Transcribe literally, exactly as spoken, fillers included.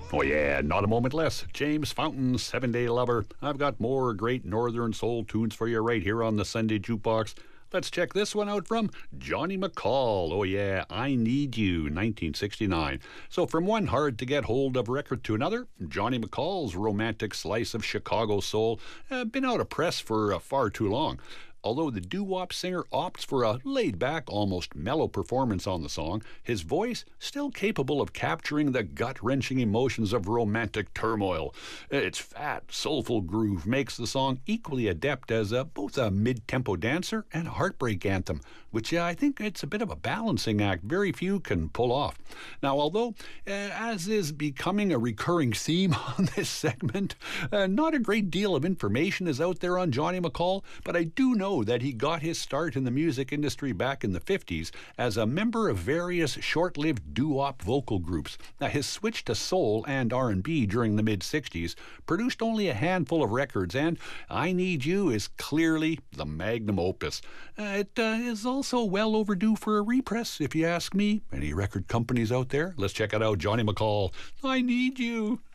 Oh yeah, not a moment less. James Fountain, Seven Day Lover. I've got more great Northern Soul tunes for you right here on the Sunday Jukebox. Let's check this one out from Johnny McCall. Oh yeah, I Need You, nineteen sixty-nine. So from one hard-to-get hold of record to another, Johnny McCall's romantic slice of Chicago soul uh, been out of press for uh, far too long. Although the doo-wop singer opts for a laid-back, almost mellow performance on the song, his voice still capable of capturing the gut-wrenching emotions of romantic turmoil. Its fat, soulful groove makes the song equally adept as a, both a mid-tempo dancer and a heartbreak anthem, which uh, I think it's a bit of a balancing act very few can pull off. Now, although, uh, as is becoming a recurring theme on this segment, uh, not a great deal of information is out there on Johnny McCall, but I do know that he got his start in the music industry back in the fifties as a member of various short-lived doo-wop vocal groups. Now, his switch to soul and R and B during the mid-sixties produced only a handful of records, and I Need You is clearly the magnum opus. Uh, it uh, is also well overdue for a repress, if you ask me. Any record companies out there? Let's check it out. Johnny McCall, I Need You.